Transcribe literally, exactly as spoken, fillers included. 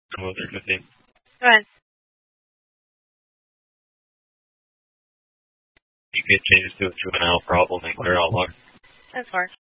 Hello there, Christine. Go ahead. You could change this to a juvenile problem and clear out water. That's hard.